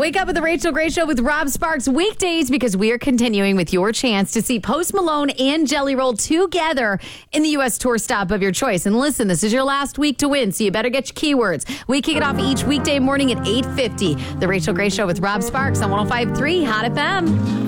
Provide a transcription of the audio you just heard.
Wake up with the Rachel Gray Show with Rob Sparks weekdays because we are continuing with your chance to see Post Malone and Jelly Roll together in the U.S. tour stop of your choice. And listen, this is your last week to win, so you better get your keywords. We kick it off each weekday morning at 8:50. The Rachel Gray Show with Rob Sparks on 105.3 Hot FM.